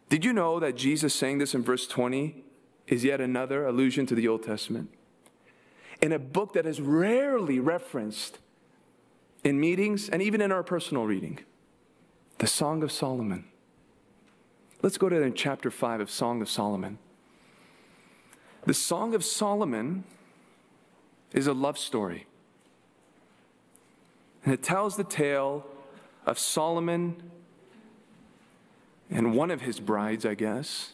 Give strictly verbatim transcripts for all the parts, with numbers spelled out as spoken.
Did you know that Jesus saying this in verse twenty is yet another allusion to the Old Testament? In a book that is rarely referenced in meetings and even in our personal reading, the Song of Solomon. Let's go to it in chapter five of Song of Solomon. The Song of Solomon is a love story. And it tells the tale of Solomon and one of his brides, I guess.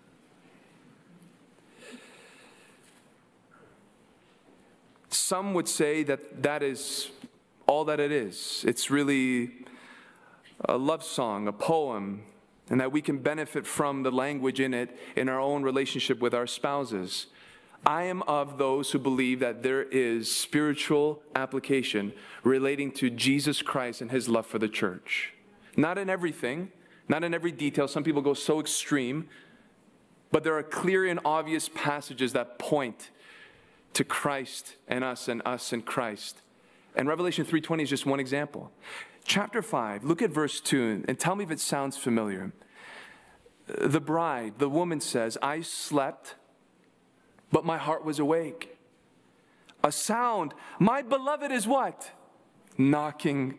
Some would say that that is all that it is. It's really a love song, a poem, and that we can benefit from the language in it in our own relationship with our spouses. I am of those who believe that there is spiritual application relating to Jesus Christ and his love for the church. Not in everything, not in every detail. Some people go so extreme, but there are clear and obvious passages that point to Christ and us and us and Christ. And Revelation three twenty is just one example. Chapter five, look at verse two and tell me if it sounds familiar. The bride, the woman says, I slept, but my heart was awake. A sound, my beloved is what? Knocking.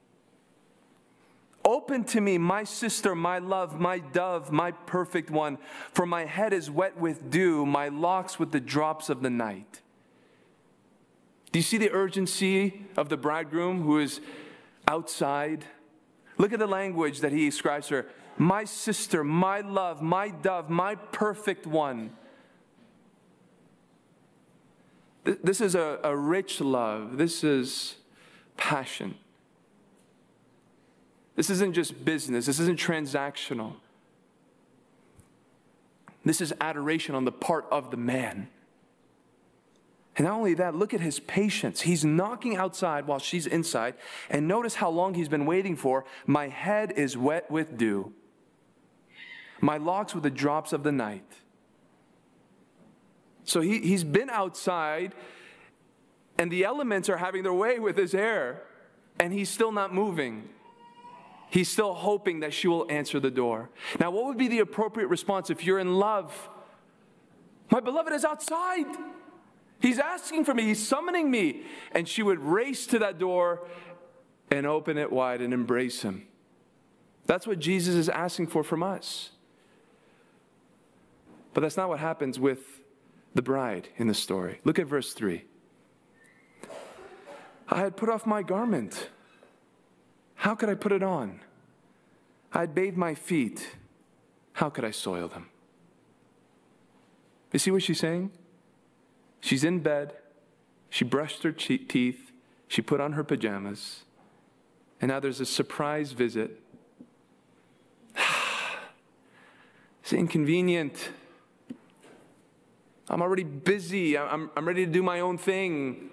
Open to me, my sister, my love, my dove, my perfect one, for my head is wet with dew, my locks with the drops of the night. Do you see the urgency of the bridegroom who is outside? Look at the language that he ascribes to her. My sister, my love, my dove, my perfect one. This is a, a rich love. This is passion. This isn't just business. This isn't transactional. This is adoration on the part of the man. And not only that, look at his patience. He's knocking outside while she's inside. And notice how long he's been waiting for. My head is wet with dew. My locks with the drops of the night. So he, he's been outside, and the elements are having their way with his hair, and he's still not moving. He's still hoping that she will answer the door. Now, what would be the appropriate response if you're in love? My beloved is outside. He's asking for me. He's summoning me. And she would race to that door and open it wide and embrace him. That's what Jesus is asking for from us. But that's not what happens with the bride in the story. Look at verse three. I had put off my garment. How could I put it on? I had bathed my feet. How could I soil them? You see what she's saying? She's in bed. She brushed her teeth. She put on her pajamas. And now there's a surprise visit. It's inconvenient. I'm already busy. I'm, I'm ready to do my own thing.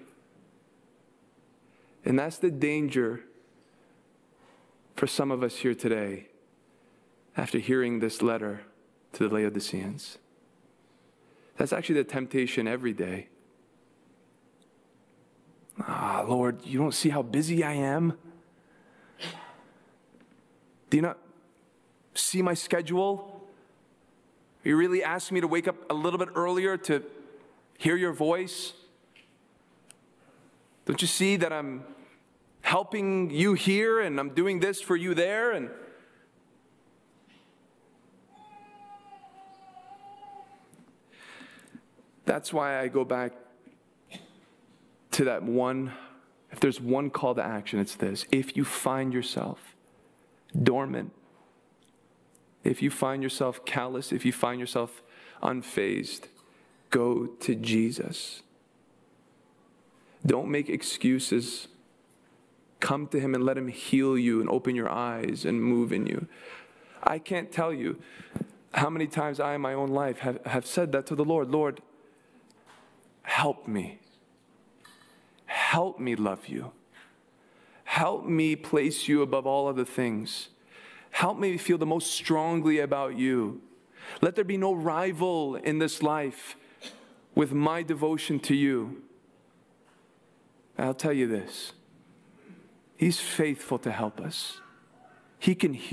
And that's the danger for some of us here today after hearing this letter to the Laodiceans. That's actually the temptation every day. Ah, Lord, you don't see how busy I am? Do you not see my schedule? Are you really asking me to wake up a little bit earlier to hear your voice? Don't you see that I'm helping you here and I'm doing this for you there? And that's why I go back to that one. If there's one call to action, it's this. If you find yourself dormant, if you find yourself callous, if you find yourself unfazed, go to Jesus. Don't make excuses. Come to him and let him heal you and open your eyes and move in you. I can't tell you how many times I in my own life have, have said that to the Lord. Lord, help me. Help me love you. Help me place you above all other things. Help me feel the most strongly about you. Let there be no rival in this life with my devotion to you. I'll tell you this. He's faithful to help us. He can heal.